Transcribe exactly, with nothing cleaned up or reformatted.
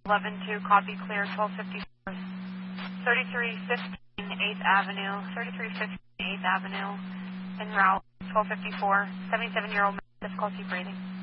eleven two, copy, clear, twelve fifty-four, thirty-three fifteen eighth Avenue, thirty-three fifteen eighth Avenue, en route, twelve fifty-four, seventy-seven-year-old man, difficulty breathing.